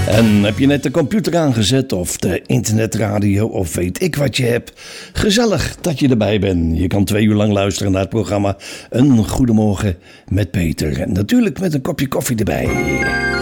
En heb je net de computer aangezet of de internetradio of weet ik wat je hebt? Gezellig dat je erbij bent. Je kan 2 uur lang luisteren naar het programma Een Goedemorgen met Peter. En natuurlijk met een kopje koffie erbij.